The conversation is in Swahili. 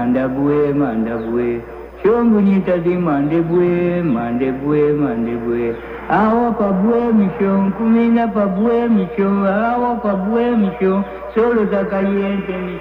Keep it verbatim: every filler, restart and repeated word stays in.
mandabue mandabue shongu tadi mandebue mandebue mandebue awa pabue mishon kumina pabue mishon awa pabue mishon solo takayente